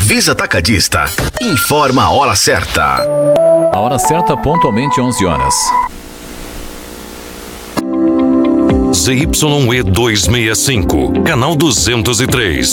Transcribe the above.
Visa Atacadista. Informa a hora certa. A hora certa, pontualmente 11 horas. ZYE 265, canal 203.